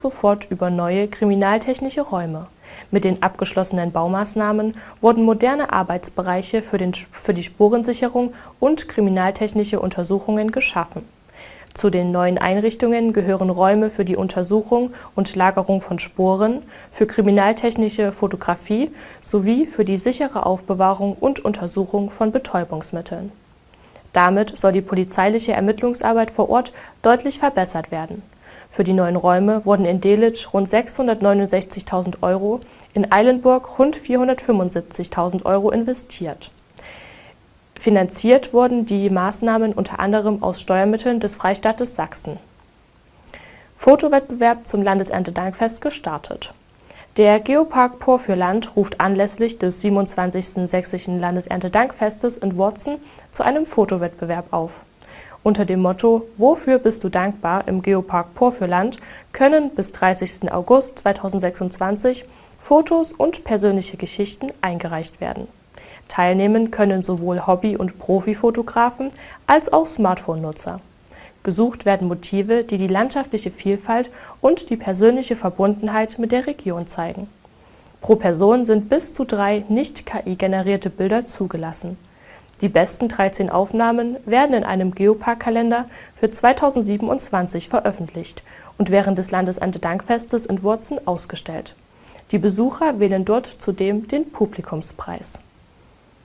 sofort über neue kriminaltechnische Räume. Mit den abgeschlossenen Baumaßnahmen wurden moderne Arbeitsbereiche für die Spurensicherung und kriminaltechnische Untersuchungen geschaffen. Zu den neuen Einrichtungen gehören Räume für die Untersuchung und Lagerung von Spuren, für kriminaltechnische Fotografie sowie für die sichere Aufbewahrung und Untersuchung von Betäubungsmitteln. Damit soll die polizeiliche Ermittlungsarbeit vor Ort deutlich verbessert werden. Für die neuen Räume wurden in Delitzsch rund 669.000 €, in Eilenburg rund 475.000 € investiert. Finanziert wurden die Maßnahmen unter anderem aus Steuermitteln des Freistaates Sachsen. Fotowettbewerb zum Landeserntedankfest gestartet. Der Geopark Porfürland ruft anlässlich des 27. Sächsischen Landeserntedankfestes in Worzen zu einem Fotowettbewerb auf. Unter dem Motto »Wofür bist du dankbar« im Geopark Porfürland können bis 30. August 2026 Fotos und persönliche Geschichten eingereicht werden. Teilnehmen können sowohl Hobby- und Profifotografen als auch Smartphone-Nutzer. Gesucht werden Motive, die die landschaftliche Vielfalt und die persönliche Verbundenheit mit der Region zeigen. Pro Person sind bis zu 3 nicht KI-generierte Bilder zugelassen. Die besten 13 Aufnahmen werden in einem Geopark-Kalender für 2027 veröffentlicht und während des Landeserntedankfestes in Worzen ausgestellt. Die Besucher wählen dort zudem den Publikumspreis.